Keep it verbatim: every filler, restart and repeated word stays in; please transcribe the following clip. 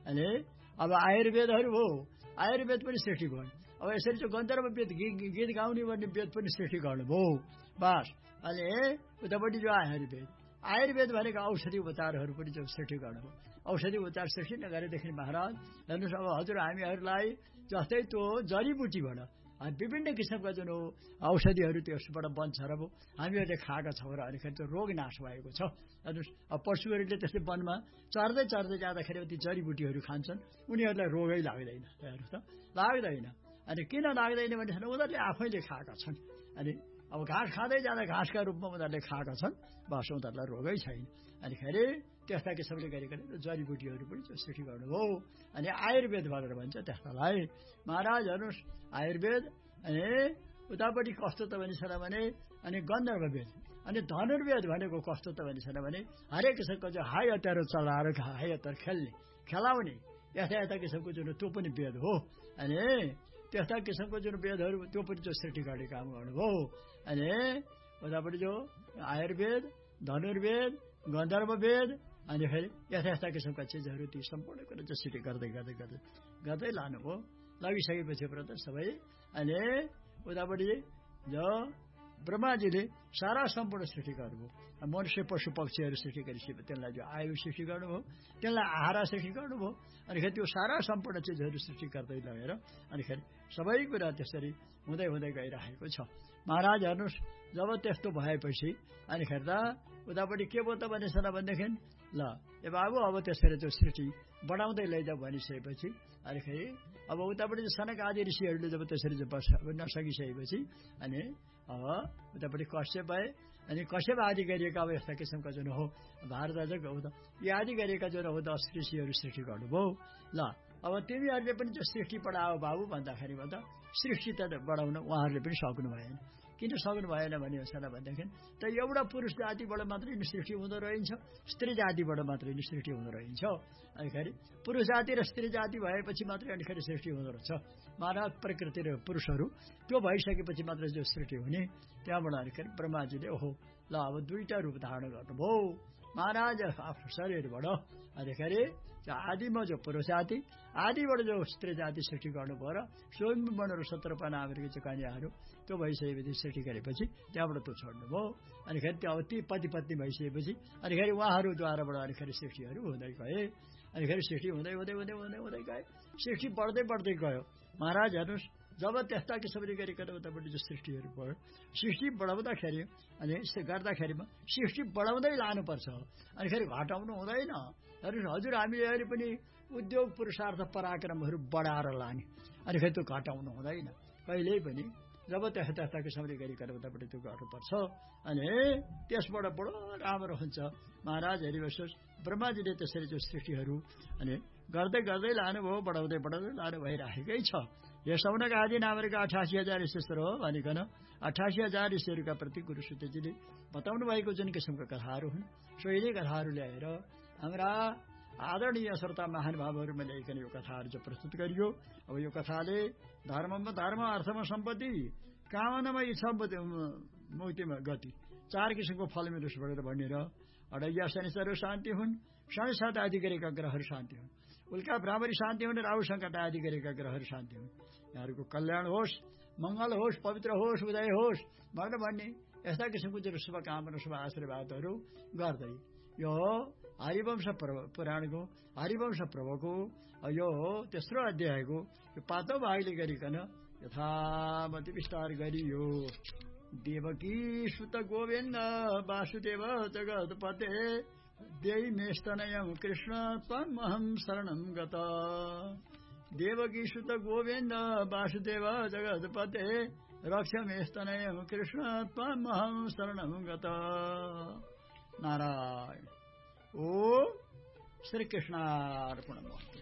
अनि अब आयुर्वेदहरू हो, आयुर्वेद पनि सृष्टि भयो। अब यसरी चाहिँ गन्धर्व वेद गीत गाउने भन्ने वेद पनि सृष्टि गर्नुभयो बस। अनि उतापट्टि जो आयुर्वेद आयुर्वेद भनेको औषधि उपचारहरू पनि जो सृष्टि गर्नुभयो। औषधि उपचार सृष्टि नगरेदेखि महाराज हेर्नुहोस्, अब हजुर हामीहरूलाई जस्तै त्यो जडीबुटीबाट विभिन्न किसिमका जुन औषधिहरू त्यसबाट बन्छ र हामीहरूले खाएका छौँ र अनिखेरि त्यो रोग नाश भएको छ। हेर्नुहोस्, अब पशुहरूले त्यस्तै वनमा चर्दै चर्दै जाँदाखेरि ती जडीबुटीहरू खान्छन्, उनीहरूलाई रोगै लाग्दैन। हेर्नुहोस् त, लाग्दैन। अनि किन लाग्दैन भनेपछि उनीहरूले आफैले खाएका छन्। अनि अब घाँस खाँदै जाँदा घाँसका रूपमा उनीहरूले खाएका छन्, बस उनीहरूलाई रोगै छैन। अनिखेरि त्यस्ता किसिमले गरिकन जडीबुटीहरू पनि सृष्टि गर्नुभयो। अनि आयुर्वेद भनेर भन्छ त्यस्तालाई महाराज। हेर्नुहोस्, आयुर्वेद अनि उतापट्टि कस्तो त भनिन्छ भने अनि गन्धर्व वेद अनि धनुर्वेद भनेको कस्तो त भनिन्छ भने हरेक किसिमको जो हाई हतियार चलाएर हाई हतियार खेल्ने खेलाउने यस्ता यस्ता किसिमको जुन त्यो पनि वेद हो। अनि त्यस्ता किसिमको जुन वेदहरू त्यो पनि जो सृष्टि गर्ने काम गर्नुभयो। अनि उतापट्टि जो आयुर्वेद, धनुर्वेद, गन्धर्व वेद अनि फेरि यस्ता यस्ता किसिमका चिजहरू ती सम्पूर्ण कुरा चाहिँ सृष्टि गर्दै गर्दै गर्दै गर्दै लानुभयो। लगिसकेपछि व्रत सबै अनि उतापट्टि जो ब्रह्माजीले सारा सम्पूर्ण सृष्टि गर्नुभयो। मनुष्य पशु पक्षीहरू सृष्टि गरिसकेपछि त्यसलाई जो आयु सृष्टि गर्नुभयो, त्यसलाई आहारा सृष्टि गर्नुभयो। अनिखेरि त्यो सारा सम्पूर्ण चिजहरू सृष्टि गर्दै लगेर अनिखेरि सबै कुरा त्यसरी हुँदै हुँदै गइरहेको छ। महाराज हेर्नुहोस्, जब त्यस्तो भएपछि अनिखेरि त उतापट्टि के भयो त भनेछ भनेदेखि ल ए बाबु अब त्यसरी त्यो सृष्टि बढाउँदै लैजाऊ भनिसकेपछि अनिखेरि अब उतापट्टि सनक आदि ऋषिहरूले जब त्यसरी नसकिसकेपछि अनि अब उतापट्टि कश्यप भए। अनि कश्यप आदि गरिएका अब यस्ता किसिमका जुन हो भारत यी आदि गरिएका जुन हो दश ऋषिहरू सृष्टि गर्नुभयो। ल अब तिमीहरूले पनि जो सृष्टि बढाओ बाबु भन्दाखेरिमा त सृष्टि त बढाउन उहाँहरूले पनि सक्नु भएन। किन सक्नु भएन भने भनेदेखि त एउटा पुरुष जातिबाट मात्रै नि सृष्टि हुँदो रहन्छ, स्त्री जातिबाट मात्रै नि सृष्टि हुँदो रहन्छ। अनिखेरि पुरुष जाति र स्त्री जाति भएपछि मात्रै अनिखेरि सृष्टि हुँदो रहेछ। महाराज प्रकृति र पुरुषहरू त्यो भइसकेपछि मात्रै जो सृष्टि हुने। त्यहाँबाट अनिखेरि ब्रह्माजीले ओहो ल अब दुईटा रूप धारण गर्नुभयो महाराज आफ्नो शरीरबाट। अनिखेरि आदिमा जो पुरुष जाति आदिबाट जो स्त्री जाति सृष्टि गर्नुभयो र स्वयम्बन र सत्रपना अमेरिकी जो कन्याहरू त्यो भइसकेपछि सृष्टि गरेपछि त्यहाँबाट त्यो छोड्नुभयो। अनिखेरि त्यो अब ती पति पत्नी भइसकेपछि अनिखेरि उहाँहरूद्वाराबाट अनिखेरि सृष्टिहरू हुँदै गए। अनिखेरि सृष्टि हुँदै हुँदै हुँदै हुँदै हुँदै गए, सृष्टि बढ्दै बढ्दै गयो। महाराज हेर्नुहोस्, जब त्यस्ता किसिमले गरिकन उतापट्टि जो सृष्टिहरू भयो, सृष्टि बढाउँदाखेरि अनि गर्दाखेरिमा सृष्टि बढाउँदै लानुपर्छ, अनिखेरि घटाउनु हुँदैन। हेर्नुहोस् हजुर, हामीले पनि उद्योग पुरुषार्थ पराक्रमहरू बढाएर लाने, अनिखेरि त्यो घटाउनु हुँदैन कहिल्यै पनि। जब त्यस्ता त्यस्ता किसिमले गरिकन उतापट्टि त्यो गर्नुपर्छ अनि त्यसबाट बडो राम्रो हुन्छ। महाराज हेरिबस्नुहोस्, ब्रह्माजीले त्यसरी जो सृष्टिहरू अनि गर्दै गर्दै लानुभयो, बढाउँदै बढाउँदै लानु भइराखेकै छ। यो सौनक आदि नामका अठासी हजार ऋषिश्वर हो भनिकन अठासी हजार ऋषिहरूका प्रति गुरु सुतजीले बताउनु भएको जुन किसिमका कथाहरू हुन्, सोही कथाहरू ल्याएर हाम्रा आदरणीय श्रोता महानुभावहरूमा ल्याइकन यो कथाहरू चाहिँ प्रस्तुत गरियो। अब यो कथाले धर्ममा धर्म, अर्थमा सम्पत्ति, कामनामा इच्छा मुक्तिमा गति चार किसिमको फल मिलोस् भनेर भनेर अडैया शनिचरहरू शान्ति हुन्, शनि सात आदि गरेका ग्रहहरू शान्ति हुन्, उल्का भ्रामरी शान्ति हुन्, राहु सङ्कट आदि गरेका ग्रहहरू शान्ति हुन्, यहाँहरूको कल्याण होस्, मङ्गल होस्, पवित्र होस्, उदय होस् भनेर भन्ने यस्ता किसिमको जुन शुभकामना शुभ आशीर्वादहरू गर्दै यो हरिवंश पुराणको हरिवंश पर्वको यो तेस्रो अध्यायको यो पाँचौं भागले गरिकन यथामति विस्तार गरियो। देवकी सुत गोविन्द वासुदेव जगत्पते देवी मेस्तनयं कृष्ण त्वमहं शरणं गता। देवकी सुत गोविन्द वासुदेव जगत्पते रक्ष मेस्तनयं कृष्ण त्वमहं शरणं गता। नारायण। ओम श्री कृष्णार्पणमस्तु।